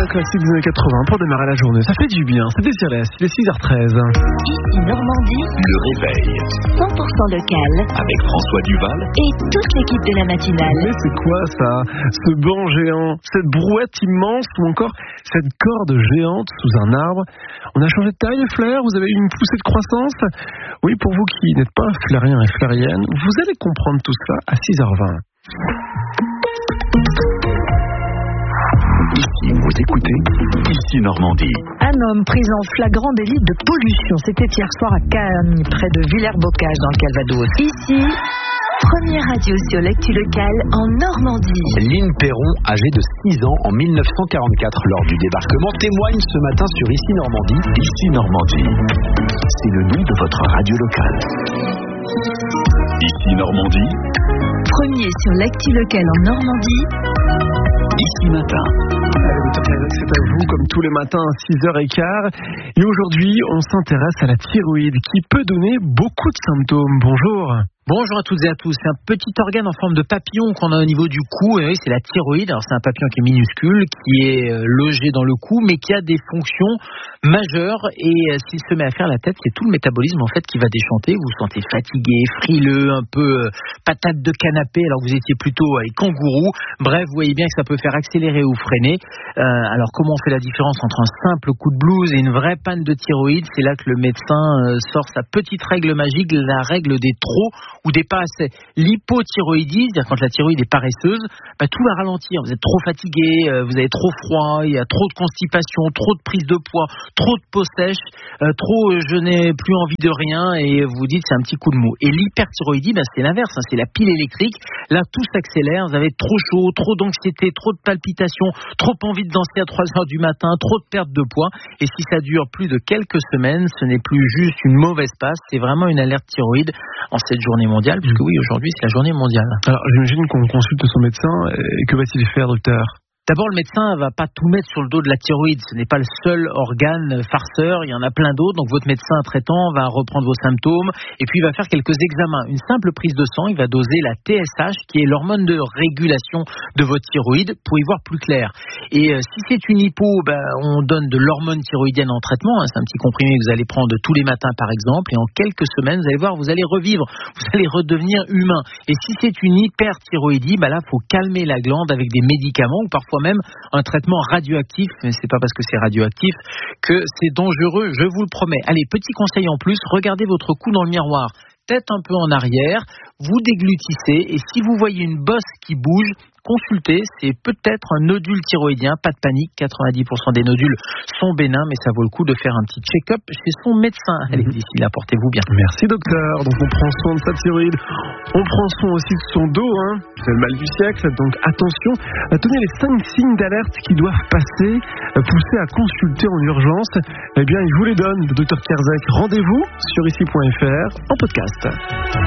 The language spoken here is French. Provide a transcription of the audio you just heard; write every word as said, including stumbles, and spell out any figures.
classique des années quatre-vingts pour démarrer la journée. Ça fait du bien, c'était Céleste, il est six heures treize. Ici Normandie, le réveil cent pour cent local avec François Duval et toute l'équipe de la matinale. Mais c'est quoi ça? Ce banc géant, cette brouette immense ou encore cette corde géante sous un arbre? On a changé de taille et flair, vous avez eu une poussée de croissance? Oui, pour vous qui n'êtes pas flairien et flairienne, vous allez comprendre tout cela à six heures vingt. Ici, vous écoutez Ici Normandie. Un homme pris en flagrant délit de pollution. C'était hier soir à Cagnes, près de Villers-Bocage, dans le Calvados. Ici, première radio sur l'actu locale en Normandie. Lynn Perron, âgée de six ans en mille neuf cent quarante-quatre, lors du débarquement, témoigne ce matin sur Ici Normandie. Ici Normandie, c'est le nom de votre radio locale. Ici Normandie, premier sur l'actu locale en Normandie. Ici Matin. Allez, docteur Kazak, c'est à vous, comme tous les matins à six heures quinze. Et aujourd'hui, on s'intéresse à la thyroïde, qui peut donner beaucoup de symptômes. Bonjour. Bonjour à toutes et à tous. C'est un petit organe en forme de papillon qu'on a au niveau du cou. Et oui, c'est la thyroïde. Alors c'est un papillon qui est minuscule, qui est logé dans le cou, mais qui a des fonctions majeures. Et s'il se met à faire la tête, c'est tout le métabolisme en fait qui va déchanter. Vous vous sentez fatigué, frileux, un peu patate de canapé, alors que vous étiez plutôt avec kangourou. Bref, vous voyez bien que ça peut faire accélérer ou freiner. Euh, alors comment on fait la différence entre un simple coup de blues et une vraie panne de thyroïde? C'est là que le médecin sort sa petite règle magique, la règle des trop ou des pas assez. L'hypothyroïdie, c'est-à-dire quand la thyroïde est paresseuse, bah, tout va ralentir. Vous êtes trop fatigué, euh, vous avez trop froid, il y a trop de constipation, trop de prise de poids, trop de peau sèche, euh, trop euh, je n'ai plus envie de rien et vous vous dites c'est un petit coup de mou. Et l'hyperthyroïdie, bah, c'est l'inverse, hein, c'est la pile électrique. Là, tout s'accélère, vous avez trop chaud, trop d'anxiété, trop de palpitations, trop envie de danser à trois heures du matin, trop de perte de poids. Et si ça dure plus de quelques semaines, ce n'est plus juste une mauvaise passe, c'est vraiment une alerte thyroïde en cette journée mondiale, puisque oui, aujourd'hui, c'est la journée mondiale. Alors, j'imagine qu'on consulte son médecin, et que va-t-il faire, docteur ? D'abord, le médecin ne va pas tout mettre sur le dos de la thyroïde. Ce n'est pas le seul organe farceur. Il y en a plein d'autres. Donc, votre médecin traitant va reprendre vos symptômes et puis il va faire quelques examens. Une simple prise de sang, il va doser la T S H, qui est l'hormone de régulation de votre thyroïde, pour y voir plus clair. Et euh, si c'est une hypo, ben, on donne de l'hormone thyroïdienne en traitement. Hein. C'est un petit comprimé que vous allez prendre tous les matins, par exemple. Et en quelques semaines, vous allez voir, vous allez revivre. Vous allez redevenir humain. Et si c'est une hyperthyroïdie, ben là, il faut calmer la glande avec des médicaments ou parfois même un traitement radioactif, mais c'est pas parce que c'est radioactif que c'est dangereux, je vous le promets. Allez, petit conseil en plus, regardez votre cou dans le miroir, tête un peu en arrière, vous déglutissez et si vous voyez une bosse qui bouge, consultez, c'est peut-être un nodule thyroïdien, pas de panique, quatre-vingt-dix pour cent des nodules sont bénins, mais ça vaut le coup de faire un petit check-up chez son médecin. Allez, d'ici là, portez-vous bien. Merci docteur, donc on prend soin de sa thyroïde, on prend soin aussi de son dos, hein. C'est le mal du siècle, donc attention, tenez les cinq signes d'alerte qui doivent passer, pousser à consulter en urgence, eh bien il vous les donne, le docteur Kazak. Rendez-vous sur ici point f r en podcast.